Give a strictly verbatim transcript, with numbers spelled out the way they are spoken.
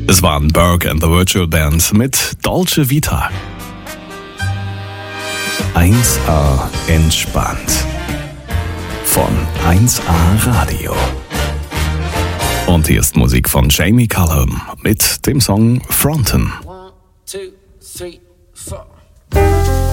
Es waren Berg and the Virtual Band mit Dolce Vita. eins A entspannt. Von eins A Radio. Und hier ist Musik von Jamie Cullum mit dem Song Fronten. One, two, three, four.